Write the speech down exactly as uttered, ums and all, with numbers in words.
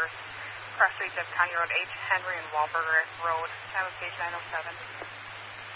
cross streets of County Road H, Henry and Wahlberger Road. Time of page nine oh seven.